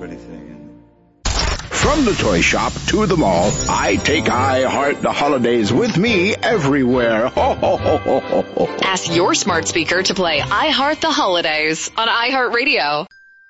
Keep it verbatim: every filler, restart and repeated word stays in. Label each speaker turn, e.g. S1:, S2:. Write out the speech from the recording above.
S1: anything.
S2: From the toy shop to the mall, I take I Heart the Holidays with me everywhere. Ho, ho, ho, ho, ho, ho.
S3: Ask your smart speaker to play I Heart the Holidays on iHeartRadio.